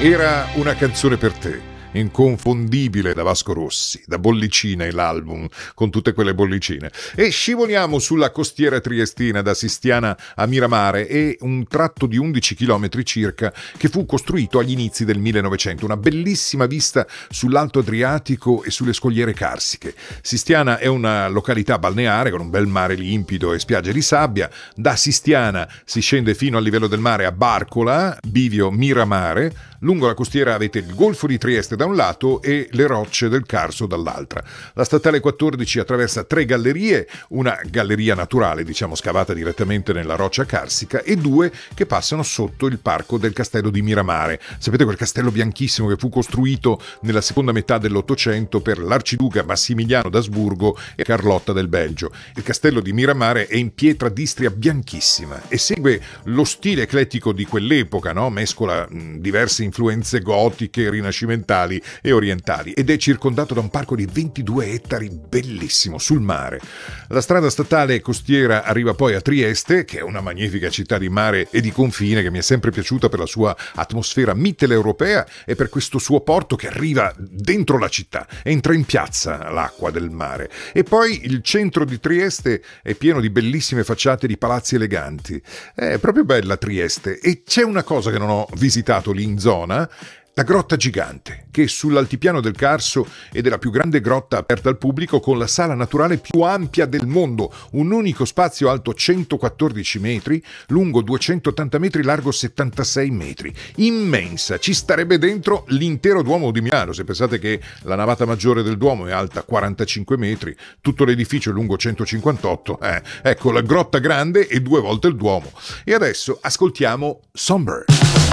Era una canzone per te, inconfondibile da Vasco Rossi, da Bollicine l'album, con tutte quelle bollicine. E scivoliamo sulla costiera triestina da Sistiana a Miramare, e un tratto di 11 km circa che fu costruito agli inizi del 1900, una bellissima vista sull'Alto Adriatico e sulle scogliere carsiche. Sistiana è una località balneare con un bel mare limpido e spiagge di sabbia. Da Sistiana si scende fino al livello del mare a Barcola, bivio Miramare. Lungo la costiera avete il Golfo di Trieste da un lato e le rocce del Carso dall'altra. La statale 14 attraversa 3 gallerie, una galleria naturale, scavata direttamente nella roccia carsica, e 2 che passano sotto il parco del castello di Miramare. Sapete, quel castello bianchissimo che fu costruito nella seconda metà dell'Ottocento per l'arciduca Massimiliano d'Asburgo e Carlotta del Belgio. Il castello di Miramare è in pietra d'Istria bianchissima e segue lo stile eclettico di quell'epoca, no? Mescola diverse influenze gotiche, rinascimentali e orientali, ed è circondato da un parco di 22 ettari bellissimo sul mare. La strada statale costiera arriva poi a Trieste, che è una magnifica città di mare e di confine che mi è sempre piaciuta per la sua atmosfera mitteleuropea e per questo suo porto che arriva dentro la città, entra in piazza l'acqua del mare. E poi il centro di Trieste è pieno di bellissime facciate di palazzi eleganti. È proprio bella Trieste, e c'è una cosa che non ho visitato lì in zona: la Grotta Gigante, che è sull'altipiano del Carso ed è la più grande grotta aperta al pubblico con la sala naturale più ampia del mondo, un unico spazio alto 114 metri, lungo 280 metri, largo 76 metri. Immensa, ci starebbe dentro l'intero Duomo di Milano, se pensate che la navata maggiore del Duomo è alta 45 metri, tutto l'edificio è lungo 158, ecco la grotta grande e 2 volte il Duomo. E adesso ascoltiamo Somber.